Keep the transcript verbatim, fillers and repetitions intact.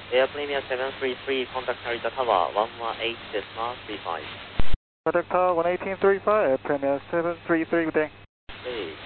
Air Premier seven three three, contact Narita Tower one one eight decimal three five. Contact Tower one one eight three five, Premier seven three three, good day. Hey.